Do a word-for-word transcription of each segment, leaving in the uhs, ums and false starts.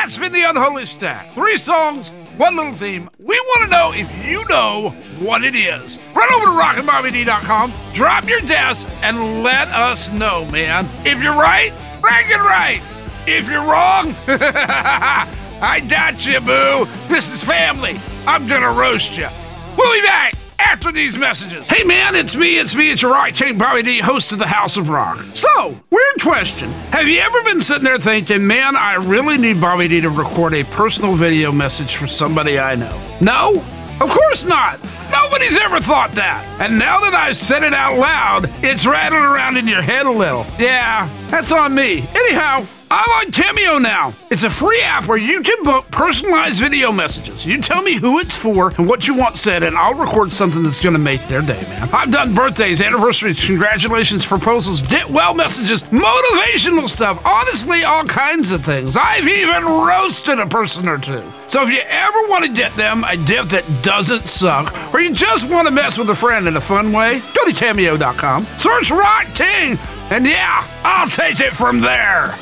That's been the Unholy Stack. Three songs, one little theme. We want to know if you know what it is. Run over to rockin bobby d dot com, drop your desk, and let us know, man. If you're right, rank it right. If you're wrong, I doubt you, boo. This is family. I'm gonna roast you. We'll be back after these messages. Hey man, it's me, it's me, it's your Rock King Bobby D, host of the House of Rock. So, weird question. Have you ever been sitting there thinking, man, I really need Bobby D to record a personal video message for somebody I know? No? Of course not. Nobody's ever thought that. And now that I've said it out loud, it's rattling around in your head a little. Yeah, that's on me. Anyhow, I'm on Cameo now. It's a free app where you can book personalized video messages. You tell me who it's for and what you want said, and I'll record something that's going to make their day, man. I've done birthdays, anniversaries, congratulations, proposals, get well messages, motivational stuff, honestly, all kinds of things. I've even roasted a person or two. So if you ever want to get them a gift that doesn't suck, or you just want to mess with a friend in a fun way, go to cameo dot com, search Rock King, and yeah, I'll take it from there.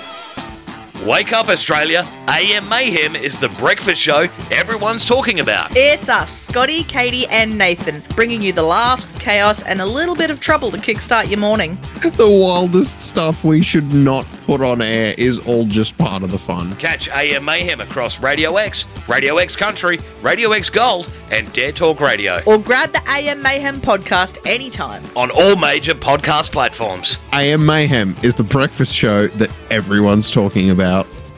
Wake up, Australia. A M Mayhem is the breakfast show everyone's talking about. It's us, Scotty, Katie and Nathan, bringing you the laughs, chaos and a little bit of trouble to kickstart your morning. The wildest stuff we should not put on air is all just part of the fun. Catch A M Mayhem across Radio X, Radio X Country, Radio X Gold and Dare Talk Radio. Or grab the A M Mayhem podcast anytime. On all major podcast platforms. A M Mayhem is the breakfast show that everyone's talking about.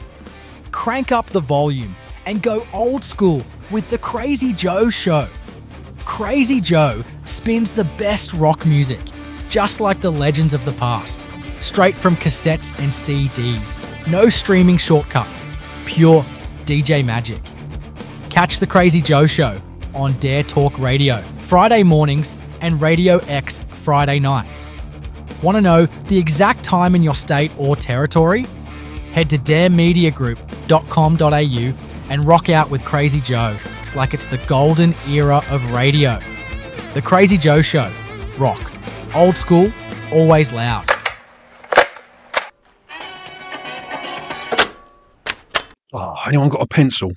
Crank up the volume and go old school with the Crazy Joe Show. Crazy Joe spins the best rock music, just like the legends of the past, straight from cassettes and C Ds. No streaming shortcuts, pure D J magic. Catch the Crazy Joe Show on Dare Talk Radio, Friday mornings and Radio X Friday nights. Want to know the exact time in your state or territory? Head to dare media group dot com dot a u and rock out with Crazy Joe like it's the golden era of radio. The Crazy Joe Show. Rock. Old school, always loud. Oh, anyone got a pencil?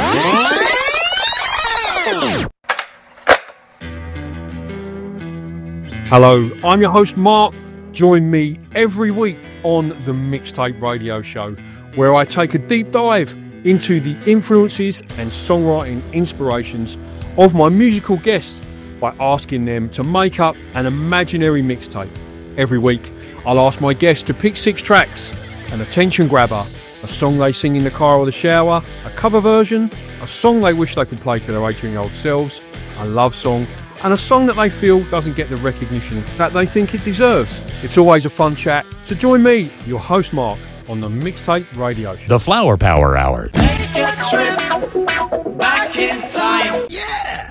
Hello, I'm your host Mark. Join me every week on the Mixtape Radio Show, where I take a deep dive into the influences and songwriting inspirations of my musical guests by asking them to make up an imaginary mixtape. Every week, I'll ask my guests to pick six tracks, an attention grabber, a song they sing in the car or the shower, a cover version, a song they wish they could play to their eighteen-year-old selves, a love song, and a song that they feel doesn't get the recognition that they think it deserves. It's always a fun chat, so join me, your host Mark, on the Mixtape Radio Show. The Flower Power Hour. Take a trip back in time. Yeah!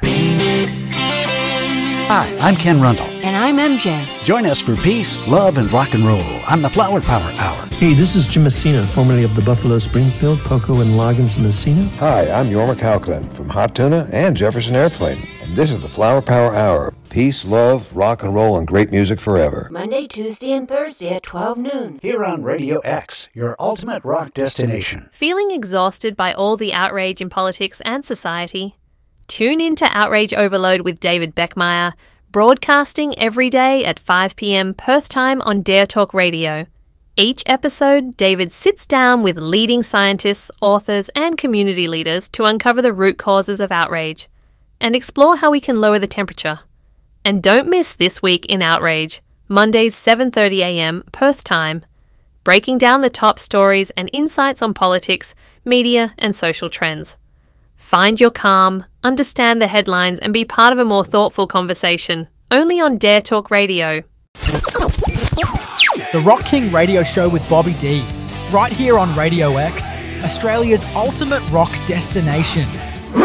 Hi, I'm Ken Rundle. And I'm M J. Join us for peace, love, and rock and roll on the Flower Power Hour. Hey, this is Jim Messina, formerly of the Buffalo Springfield, Poco and Loggins Messina. Hi, I'm Yorma Calclin from Hot Tuna and Jefferson Airplane. And this is the Flower Power Hour. Peace, love, rock and roll, and great music forever. Monday, Tuesday, and Thursday at twelve noon. Here on Radio X, your ultimate rock destination. Feeling exhausted by all the outrage in politics and society? Tune in to Outrage Overload with David Beckmeyer, broadcasting every day at five p.m. Perth time on Dare Talk Radio. Each episode, David sits down with leading scientists, authors, and community leaders to uncover the root causes of outrage and explore how we can lower the temperature. And don't miss This Week in Outrage, Mondays seven thirty a.m. Perth time, breaking down the top stories and insights on politics, media, and social trends. Find your calm, understand the headlines, and be part of a more thoughtful conversation. Only on Dare Talk Radio. The Rock King Radio Show with Bobby D, right here on Radio X, Australia's ultimate rock destination.